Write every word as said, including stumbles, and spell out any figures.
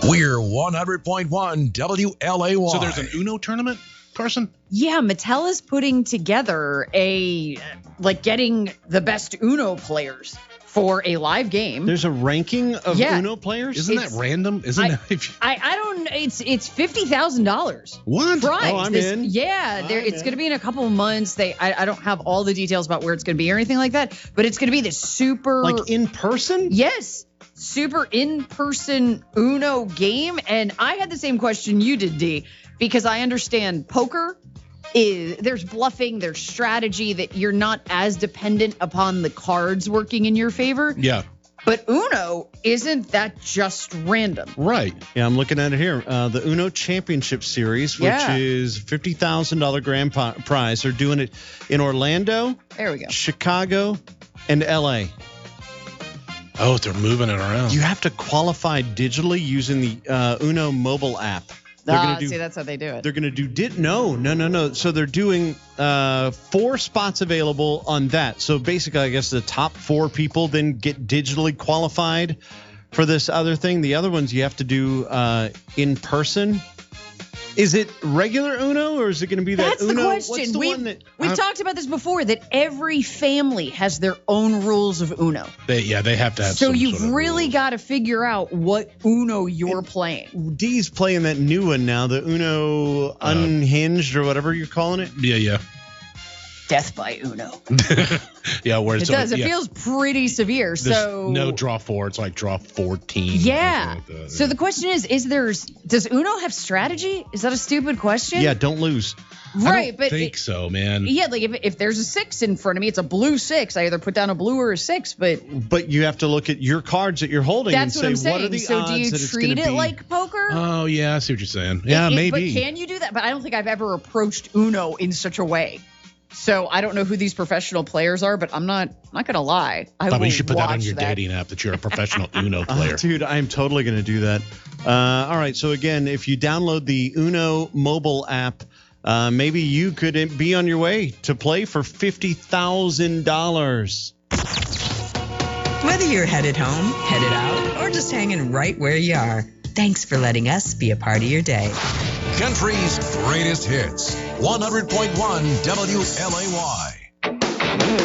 We're one hundred point one W L A Y. So there's an Uno tournament, Carson? Yeah, Mattel is putting together a, like, getting the best Uno players for a live game. There's a ranking of Yeah. Uno players? Isn't It's- that random? Isn't I, that? If, I, I don't, it's it's fifty thousand dollars. what? Prize. Oh, I'm This- in. Yeah, there, I'm it's in. going to be in a couple of months. They, I, I don't have all the details about where it's going to be or anything like that, but it's going to be this super, Like in person? yes, super in-person Uno game. And I had the same question you did, D, because I understand poker is, there's bluffing, there's strategy, that you're not as dependent upon the cards working in your favor. Yeah, But Uno, isn't that just random? right. Yeah, I'm looking at it here. Uh, the Uno Championship Series, which Yeah. is fifty thousand dollars grand pi- prize. They're doing it in Orlando, There we go. Chicago, and L A. Oh, they're moving it around. You have to qualify digitally using the uh, Uno mobile app. They're Ah, gonna do see, that's how they do it. They're going to do did no no no no. So they're doing uh, four spots available on that. So basically, I guess the top four people then get digitally qualified for this other thing. The other ones you have to do uh, in person. Is it regular Uno or is it going to be that That's Uno? the question. What's the we've one that we've uh, talked about this before, that every family has their own rules of Uno. They, yeah, they have to have So some you've sort of really rules. got to figure out what Uno you're playing. D's playing that new one now, the Uno Unhinged or whatever you're calling it. Yeah, yeah. Death by Uno. Yeah, where it's It does. like, It yeah, feels pretty severe. there's So no draw four. It's like draw fourteen. yeah. something like that, So yeah. the question is: Is there? Does Uno have strategy? Is that a stupid question? Yeah, don't lose. Right, I don't but think it- so, man. yeah, like if if there's a six in front of me, it's a blue six. I either put down a blue or a six, but But you have to look at your cards that you're holding that's and what I'm say, saying. what are the So odds do you that it's treat gonna it be? like poker? Oh, yeah, I see what you're saying. Yeah, It- it- maybe. But can you do that? But I don't think I've ever approached Uno in such a way. So I don't know who these professional players are, but I'm not not gonna lie. I Bobby, will you should put that on watch your dating app that you're a professional Uno Oh, player. dude, I'm totally going to do that. Uh, all right. So, again, if you download the Uno mobile app, uh, maybe you could be on your way to play for fifty thousand dollars. Whether you're headed home, headed out, or just hanging right where you are, thanks for letting us be a part of your day. Country's greatest hits. one hundred point one W L A Y.